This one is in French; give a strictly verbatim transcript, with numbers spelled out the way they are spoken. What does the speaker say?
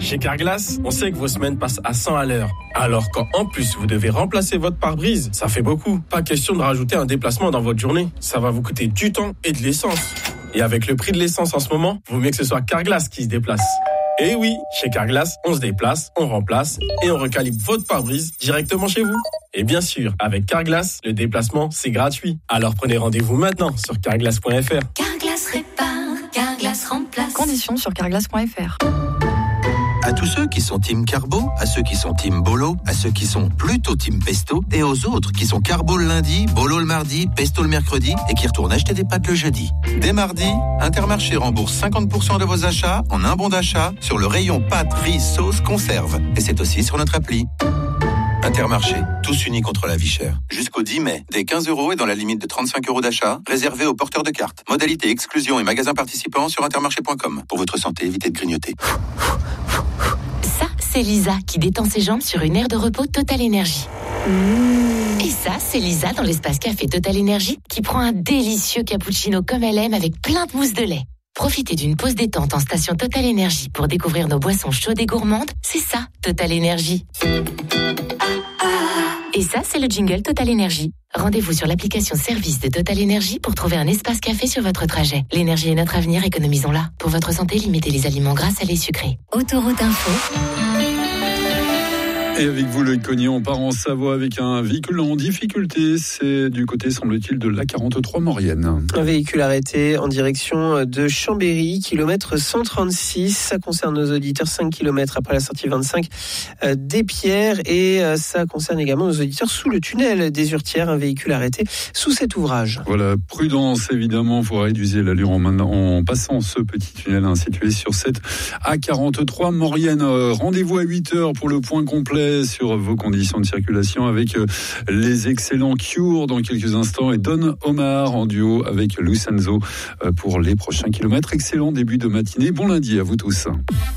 Chez Carglass, on sait que vos semaines passent à cent à l'heure. Alors quand en plus vous devez remplacer votre pare-brise, ça fait beaucoup. Pas question de rajouter un déplacement dans votre journée. Ça va vous coûter du temps et de l'essence. Et avec le prix de l'essence en ce moment, vaut mieux que ce soit Carglass qui se déplace. Et oui, chez Carglass, on se déplace, on remplace et on recalibre votre pare-brise directement chez vous. Et bien sûr, avec Carglass, le déplacement, c'est gratuit. Alors prenez rendez-vous maintenant sur carglass point f r. Carglass répare, Carglass remplace. Conditions sur carglass point f r. À tous ceux qui sont team carbo, à ceux qui sont team bolo, à ceux qui sont plutôt team pesto, et aux autres qui sont carbo le lundi, bolo le mardi, pesto le mercredi, et qui retournent acheter des pâtes le jeudi. Dès mardi, Intermarché rembourse cinquante pour cent de vos achats en un bon d'achat sur le rayon pâtes, riz, sauce, conserve. Et c'est aussi sur notre appli. Intermarché, tous unis contre la vie chère. Jusqu'au dix mai, dès quinze euros et dans la limite de trente-cinq euros d'achat, réservé aux porteurs de cartes. Modalité exclusion et magasins participants sur intermarché point com. Pour votre santé, évitez de grignoter. Ça, c'est Lisa qui détend ses jambes sur une aire de repos Total Énergie. Mmh. Et ça, c'est Lisa dans l'espace café Total Énergie qui prend un délicieux cappuccino comme elle aime avec plein de mousse de lait. Profitez d'une pause détente en station Total Énergie pour découvrir nos boissons chaudes et gourmandes. C'est ça, Total Énergie. Et ça, c'est le jingle Total Énergie. Rendez-vous sur l'application service de Total Énergie pour trouver un espace café sur votre trajet. L'énergie est notre avenir, économisons-la. Pour votre santé, limitez les aliments gras, salés, sucrés. Autoroute Info. Et avec vous, Loïc Cognier, on part en Savoie avec un véhicule en difficulté. C'est du côté, semble-t-il, de l'A quarante-trois Maurienne. Un véhicule arrêté en direction de Chambéry, kilomètre cent trente-six. Ça concerne nos auditeurs cinq kilomètres après la sortie vingt-cinq des Pierres. Et ça concerne également nos auditeurs sous le tunnel des Hurtières. Un véhicule arrêté sous cet ouvrage. Voilà, prudence évidemment. Il faut réduire l'allure en, en passant ce petit tunnel hein, situé sur cette A quarante-trois Maurienne. Rendez-vous à huit heures pour le point complet sur vos conditions de circulation avec les excellents Cure dans quelques instants et Don Omar en duo avec Lucenzo pour les prochains kilomètres. Excellent début de matinée. Bon lundi à vous tous.